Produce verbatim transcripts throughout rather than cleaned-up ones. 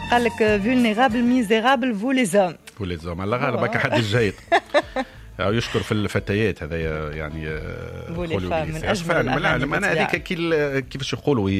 قال لك فولنيرابل ميزيرابل فو لي زوم فو لي زوم الله غالب هكا حد الجيد. يشكر في الفتيات هذا يعني قولوا من اجمل الأغاني. انا هذيك كيفاش يقولوا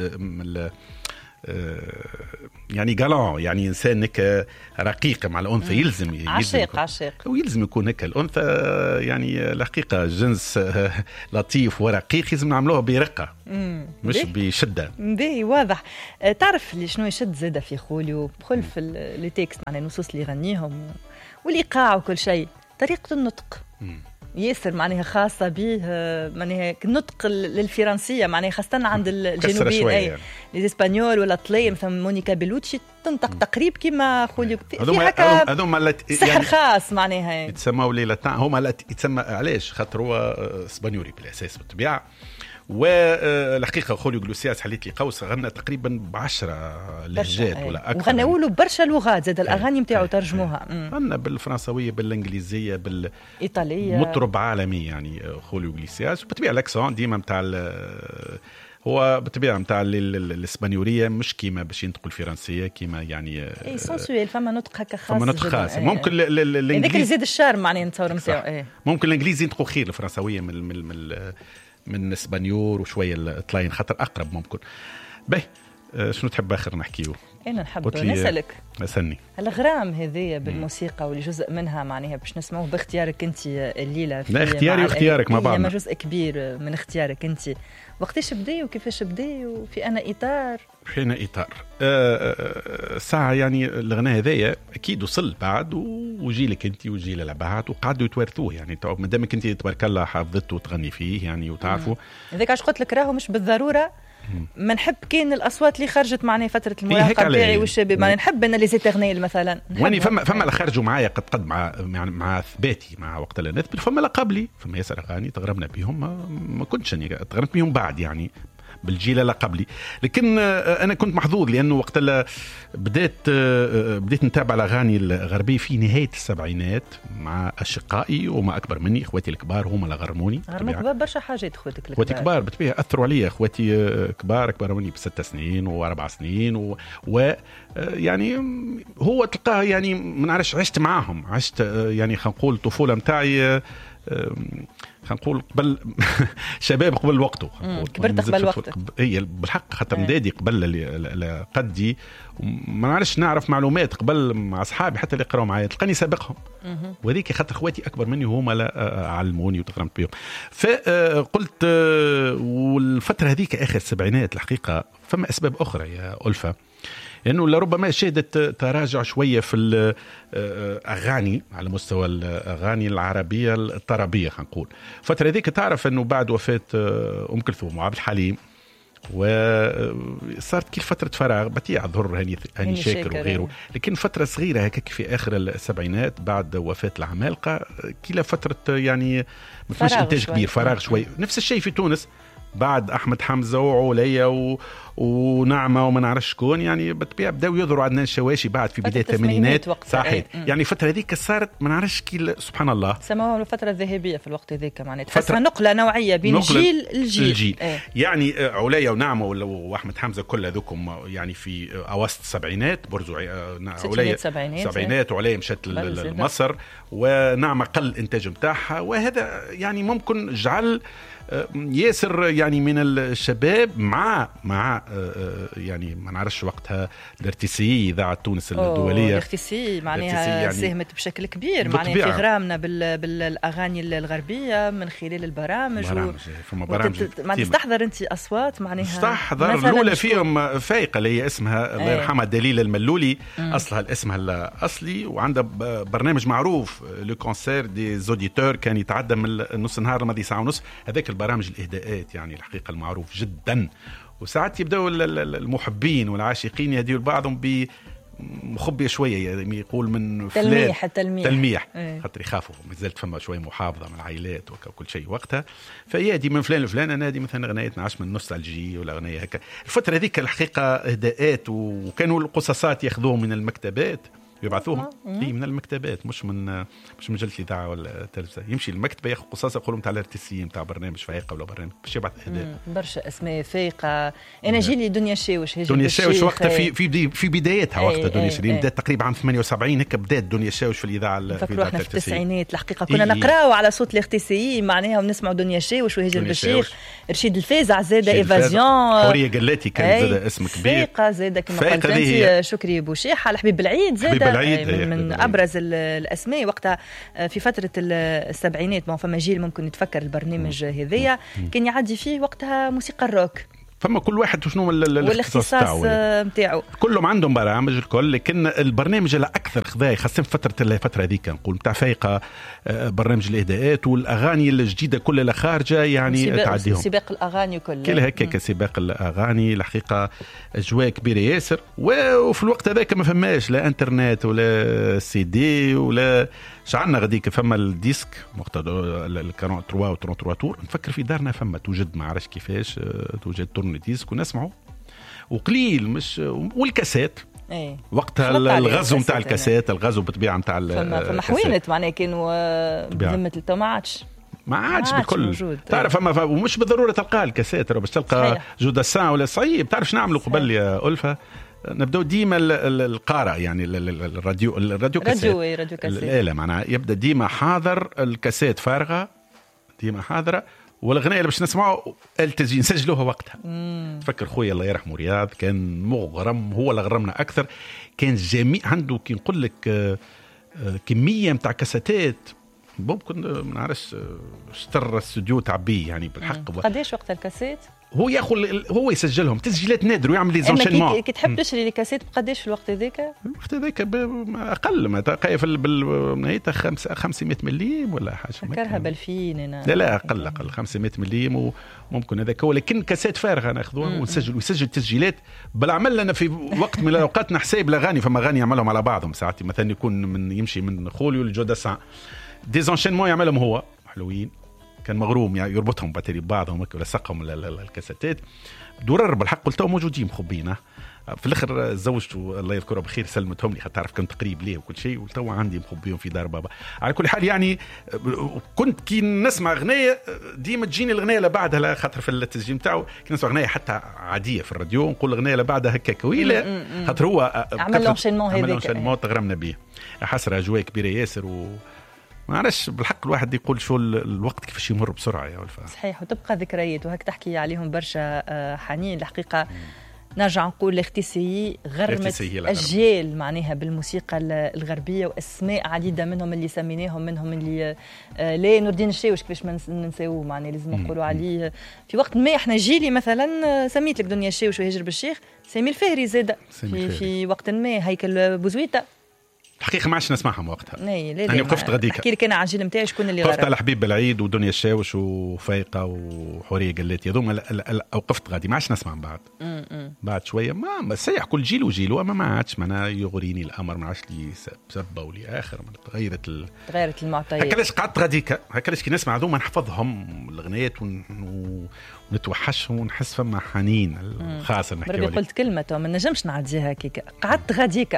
يعني جالون، يعني انسان هيك رقيق مع الانثى، يلزم عشيق عشيق ويلزم يكون هيك الانثى يعني الحقيقه جنس لطيف ورقيق، لازم نعملوها برقه مش بشده. باهي واضح. تعرف اللي شنو يشد زاده في خوليو بخلف لي تكست معناها النصوص اللي يغنيهم والايقاع وكل شيء، طريقه النطق مم. ياسر معناها خاصة به، معناها النطق للفرنسية معناها خاصة عند الجنوبيين أي يعني. الإسبانيول ولا طلي مثلا مونيكا بيلوتشي تنطق تقريب كما خوليو في هكا هذوما سحر يعني خاص معناها يتسموا ليلة هما يتسمى علاش خاطر هو اسبانيولي بالأساس بالطبيعة. والحقيقه خوليو غلوسياس حليت لي قوس غنى تقريبا بعشرة لهجات ولا اكثر، وغنوا له برشا لغات زاد الاغاني نتاعو ترجموها، غنى بالفرنسويه بالانجليزيه بالايطاليه، مطرب عالمي يعني خوليو غلوسياس. وبالطبيعه الاكسون ديما نتاع هو بالطبيعه نتاع الاسبانيوليه مش كيما باش ينطقوا الفرنسيه كيما يعني اي سونسويل، فما نطق هكا خاص، فما نطق خاص. ممكن الانجليزي هذاك اللي زاد الشارم معناها نتصور نتاعو. ممكن الانجليزي ينطقوا خير الفرنسويه من من, من من اسبانيور وشويه الطلاين خاطر اقرب ممكن. باهي شنو تحب اخر نحكيو؟ انا نحب نسالك اسالني الغرام هذه بالموسيقى واللي جزء منها معناها باش نسمعوه باختيارك انت الليله. لا اختياري واختيارك مع بعض، ما جزء كبير من اختيارك انت. وقتاش بدا وكيفاش بدا وفي انا اطار في انا اطار أه ساعه يعني الغناء هذايا اكيد وصل بعد وجيلك انت وجيل اللي بعد وقعدوا يتوارثوه يعني ما دامك انت تبارك الله حافظته وتغني فيه يعني وتعرفوا هذاك علاش قلت لك راهو مش بالضروره ما نحب كاين الاصوات اللي خرجت معنا فتره المراهقه تاعي والشباب، ما نحب انا لي زيترنيل مثلا واني فما فما اللي خرجوا معايا قد قد مع يعني مع ثباتي مع وقت اللي نثبت، فما اللي قبلي فما ياسر اغاني تغربنا بهم ما, ما كنتش يعني تغربت بهم بعد يعني بالجيل اللي قبلي. لكن انا كنت محظوظ لانه وقت اللي بديت بديت نتابع الاغاني الغربيه في نهايه السبعينات مع اشقائي وما اكبر مني، اخواتي الكبار هم اللي غرموني. غرموك برشا حاجات اخواتك الكبار. اخواتي الكبار بالطبيعه اثروا عليا، اخواتي كبار اكبر مني بست سنين واربع سنين و, و يعني هو تلقاه يعني ما نعرفش عشت معاهم، عشت يعني خلينا نقول الطفوله نتاعي خلينا نقول قبل شباب قبل وقته، كبرت قبل وقته هي بالحق خاطر مدادي قبل قدي ما نعرفش نعرف معلومات قبل مع اصحابي حتى اللي يقراوا معايا تلقاني سابقهم، وهذيك خاطر اخواتي اكبر مني وهما لا علموني وتغرمت بهم. فقلت والفتره هذيك اخر السبعينات الحقيقه فما اسباب اخرى يا ألفة لأنه لربما شهدت تراجع شوية في الأغاني على مستوى الأغاني العربية الطربية خلينا نقول. فترة ذيك تعرف أنه بعد وفاة أم كلثوم وعبد الحليم وصارت كل فترة فراغ بتيع ظهر هاني, هاني شاكر وغيره، لكن فترة صغيرة هيك في آخر السبعينات بعد وفاة العمالقة كلا فترة يعني ما فيش إنتاج كبير، فراغ شوي. نفس الشيء في تونس بعد أحمد حمزة وعليا و... ونعمة وما نعرفش شكون يعني بتبيع بداوا يظهروا عندنا الشواشي بعد في بداية الثمانينات صحيح يعني فترة ذيك صارت ما نعرفش كي سبحان الله سموها الفترة الذهبية في الوقت ذيك معناتها فترة نقلة نوعية بين جيل الجيل, الجيل. ايه. يعني عليا ونعمة وأحمد حمزة كل ذوكم يعني في أواسط السبعينات برزو عليا سبعينات وعليا مشت لمصر ونعمة قل إنتاج متاعها، وهذا يعني ممكن جعل ياسر يعني من الشباب مع مع يعني ما نعرفش وقتها الارتسي اذاعه تونس الدوليه الارتسي معناها يعني ساهمت بشكل كبير معناها في غرامنا بالاغاني الغربيه من خلال البرامج برامج و... برامج ما تستحضر انت اصوات معناها تستحضر الاولى فيهم فايقه اللي هي اسمها الله يرحمها دليل الملولي م. اصلها الاسم الاصلي وعندها برنامج معروف لو كونسير دي زوديتور كان يتعدى من نص النهار الماضي ساعه ونص، هذاك البرامج الإهداءات يعني الحقيقة المعروف جدا. وساعات يبدأوا المحبين والعاشقين يديوا بعضهم بمخبية شوية يعني يقول من تلميح تلميح تلميح خاطر يخافوا ما زلت فما شوية محافظة من العائلات وكل شيء وقتها، فيادي من فلان لفلان أنا دي مثلا أغنية نعش من نوستالجي ولا أغنية هكا. الفترة ذيك الحقيقة إهداءات وكانوا القصصات يأخذوهم من المكتبات يبعثوهم هي من المكتبات، مش من مش من مجله الاذاعه ولا التلفزيون. يمشي المكتبه ياخذ قصاصه يقولوا نتاع الارتيسيين نتاع برنامج فايقه ولا برنامج باش يبعث اهداء. برشا اسماء فايقه. انا جيلي دنيا الشاوش، هي دنيا الشاوش وقتها في في في بداياتها وقتها دنيا الشاوش بدات تقريبا عام ثمانية وسبعين هيك بدات دنيا الشاوش في الاذاعه. نفكروا احنا في التسعينات الحقيقه كنا إيه نقراو على صوت الارتيسيين معناها ونسمعوا دنيا الشاوش وهجر بالشيخ، رشيد الفازع زاده ايفازيون، حوريه قلاتي كانت زاده اسم كبير، فايقه زاده كما قلت انت، شكري بوشيحه، الحبيب العيد زاده من, من ابرز الاسماء وقتها في فتره السبعينات. ما فما جيل ممكن يتفكر البرنامج هذيا كان يعدي فيه وقتها موسيقى الروك، فما كل واحد وشنو الاختصاص نتاعو، كلهم عندهم برامج الكل. لكن البرنامج اللي اكثر خذاي خاصه في فتره الفتره هذيك نقول نتاع فايقه برنامج الاهداءات والاغاني الجديده كلها خارجه يعني تعديهم سباق الاغاني وكل كل هكاك سباق الاغاني. الحقيقه اجواء كبيره ياسر، وفي الوقت هذاك ما فماش لا انترنت ولا سي دي ولا شعرنا غاديك. فما الديسك وقت الكانون ثلاثة و ثلاثة تور نفكر في دارنا فما توجد ما عرفش كيفاش توجد تورن ديسك ونسمعه وقليل مش والكاسات. ايه وقتها الغزو نتاع الكاسات، الغزو بالطبيعه نتاع فما فما حوينت معناها كانوا بذمه التو ما عادش ما عادش بالكل تعرف. اما ومش بالضروره تلقى الكاسات باش تلقى جوداسان ولا صعيب. تعرف شنو نعملوا قبل يا ألفة؟ نبدأ ديما القارة يعني الراديو الراديو كاسيت راديو راديو كاسيت الآلة معناها يبدأ ديما حاضر، الكاسيت فارغة ديما حاضرة، والأغنية اللي باش نسمعوا التسجيل نسجلوها وقتها. مم. فكر خويا الله يرحمه رياض كان مغرم، هو اللي غرمنا أكثر. كان جميع عنده كي نقول لك كمية متاع كاسيتات ممكن ما نعرفش اشترى استوديو تعبيه يعني بالحق. قديش وقت الكاسيت؟ هو ياخذ هو يسجلهم تسجيلات نادر ويعمل لي زونشينمون. كي تحب تشري الكاسيت بقديش في الوقت هذاك؟ الوقت هذاك اقل ما تقايف بالنهايتها خمسمائة مليم ولا حاجه. فكرها بالفين انا. لا لا اقل اقل خمسمائة مليم وممكن هذاك هو. لكن كاسيت فارغه ناخذوها ونسجل ويسجل تسجيلات. بل عمل لنا في وقت من الاوقات نحساب الاغاني، فما اغاني يعملهم على بعضهم ساعات مثلا يكون من يمشي من خوليو لجوداسان دي زونشينمون يعملهم هو حلوين. كان مغروم يعني يربطهم باتري بعضهم ولا سقهم الكاسيتات درر بالحق. قلتوا موجودين مخبينا في الاخر زوجته الله يذكرها بخير سلمتهم لي تعرف كنت قريب ليه وكل شيء، وتوا عندي مخبيهم في دار بابا. على كل حال يعني كنت كي نسمع اغنيه ديما تجيني الاغنيه اللي بعدها لا خاطر في التسجيل نتاعو كي نسمع اغنيه حتى عاديه في الراديو نقول الاغنيه اللي بعدها هكا كويله خاطر هو عمل لونشينمون هذاك عمل لونشينمون تغرمنا به. حسره اجواء كبيره ياسر و ما عرفش بالحق الواحد يقول شو الوقت كيفاش يمر بسرعه يا ولفة. صحيح وتبقى ذكريات وهك تحكي عليهم برشا حنين. الحقيقه نرجع نقول الاختيسي غرمت اجيال معناها بالموسيقى الغربيه واسماء عديده منهم اللي سميناهم منهم اللي لا نور الدين الشاوش كيفاش ما ننساوه معناها لازم نقولوا عليه. في وقت ما احنا جيلي مثلا سميت لك دنيا الشاوش وهجر بالشيخ سامي الفهري زاده في, في وقت ما هيكل بوزويته الحقيقه ما عادش نسمعهم وقتها. انا يعني وقفت غاديك احكي لك انا عاجل نتاعي شكون اللي وقفت على حبيب العيد ودنيا الشاوش وفايقه وحوريه قلاتي هذوما وقفت غادي ما عادش نسمع من بعد. م-م. بعد شويه ما سيح كل جيل وجيله اما ما عادش معناها يغريني الامر ما عادش لي سبه ولي اخر تغيرت ال... تغيرت المعطيات. هكاش قعدت غاديك هكاش كي نسمع هذوما نحفظهم الاغنيات ون... ونتوحشهم ونحس فما حنين الخاص نحكي عليه. قلت كلمه ما نجمش نعديها هكاك قعدت غاديك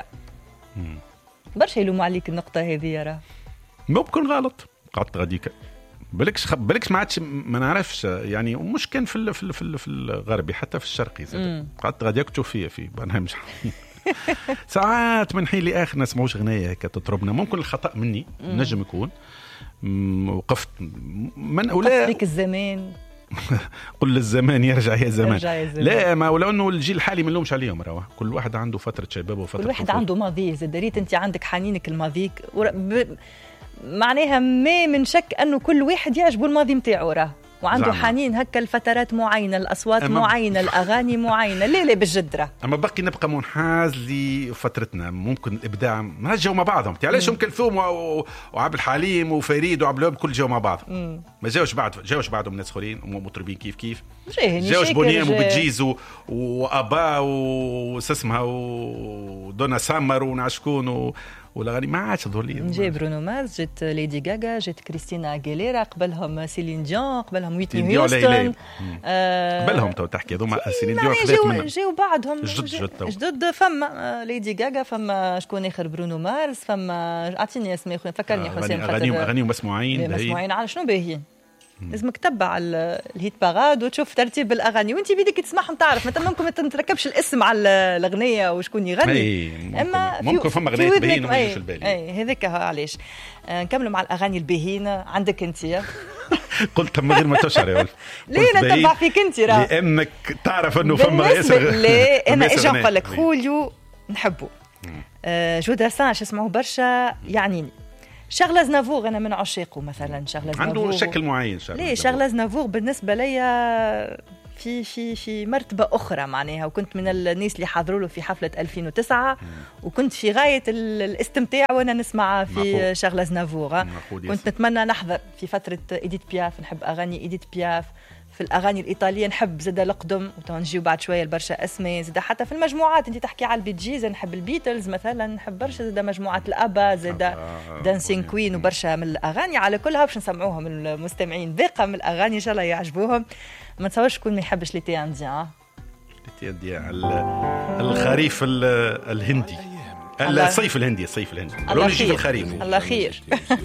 برشا يلوموا عليك النقطة هذه يا راه ممكن غلط قعدت غاديك بالكش خ... بالكش ما عادش ما نعرفش يعني مش كان في ال... في, ال... في, ال... في الغربي حتى في الشرقي قعدت غاديك تشوف فيا في برنامج ساعات من حين لآخر نسمعوش أغنية هيك تطربنا. ممكن الخطأ مني نجم يكون وقفت من أولا ذيك الزمان قل الزمان يرجع يا زمان. يرجع يا زمان. لا ما ولو انه الجيل الحالي ما نلومش عليهم راهو كل واحد عنده فتره شباب وفتره كل واحد عنده ماضيه زدريت انت عندك حنينك الماضيك ور... ب... معناها ما من شك انه كل واحد يعجبه الماضي نتاعو راه وعنده زعما. حنين هكا الفترات معينه الاصوات أما... معينه الاغاني معينه. لا لا بالجد راه اما باقي نبقى منحاز لفترتنا. ممكن الابداع نرجعوا مع بعضهم علاش ام كلثوم و... وعبد الحليم وفريد وعبد الوهاب كل جاوا مع بعض. مم. ما جاوش بعد جاوش بعضهم ناس اخرين مطربين كيف كيف جاوش بونيام وبتجيز وابا وسسمها ودونا سامر ونعشكون و... والاغاني ما عادش تظهر لي. جاي برونو مارس، جت ليدي غاغا، جت كريستينا اغيليرا، قبلهم سيلين ديون، قبلهم ويتني هيوستن، آه قبلهم تو تحكي هذوما سيلين ديون خذات منهم، جاو بعدهم جدد جدد جدد. فما ليدي غاغا، فما شكون اخر برونو مارس، فما اعطيني اسماء خويا فكرني حسين. اغانيهم اغانيهم مسموعين مسموعين على شنو باهيين. لازمك تتبع الهيت باغاد وتشوف ترتيب الاغاني، وانت بيدك تسمعهم تعرف. مثلا ممكن ما تركبش الاسم على الاغنيه وشكون يغني، اما ممكن فما اغنيات باهيين وما يجوش البالي. اي هذاك علاش. نكملوا مع الاغاني الباهيين. عندك انت قلت من غير ما تشعر يا ولف. ليه نتبع فيك انت راه؟ لانك تعرف انه فما اسم. لا انا اجي نقول لك خوليو نحبه. جودا سانش اسمعوه برشا يعنيني. شغلة زنافور أنا من عشاقه مثلا. شغلة زنافور عنده شكل معين. شغلة ليه شغلة زنافور بالنسبة لي في في في مرتبة أخرى معناها. وكنت من الناس اللي حضروا له في حفلة ألفين وتسعة م. وكنت في غاية الاستمتاع وأنا نسمع في مفهوم. شغلة زنافور. كنت نتمنى نحضر في فترة إيديت بياف، نحب أغاني إيديت بياف. في الأغاني الإيطالية نحب زادة القدم، وتنجيو بعد شوية البرشا أسماء زادة. حتى في المجموعات أنت تحكي على البيجيز، نحب البيتلز مثلا، نحب برشا زادة مجموعة الأبا زادة دانسين كوين وبرشا من الأغاني. على كلها باش نسمعوهم المستمعين باقة من الأغاني إن شاء الله يعجبوهم. ما تصورش شكون ما يحبش ليتي انديان. ليتي انديان الخريف الهندي، الصيف الهندي، الصيف الهندي لون يجي في الخريف. الله خير.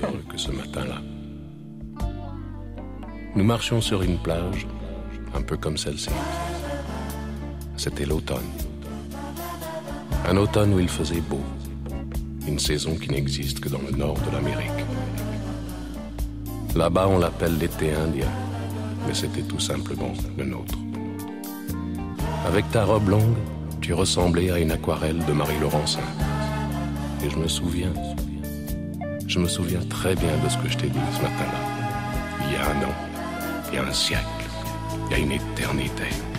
Nous marchions sur une plage, un peu comme celle-ci. C'était l'automne. Un automne où il faisait beau. Une saison qui n'existe que dans le nord de l'Amérique. Là-bas, on l'appelle l'été indien, mais c'était tout simplement le nôtre. Avec ta robe longue, tu ressemblais à une aquarelle de Marie Laurencin. Et je me souviens, je me souviens très bien de ce que je t'ai dit ce matin-là. Il y a un an. Il y a un siècle, il y a une éternité.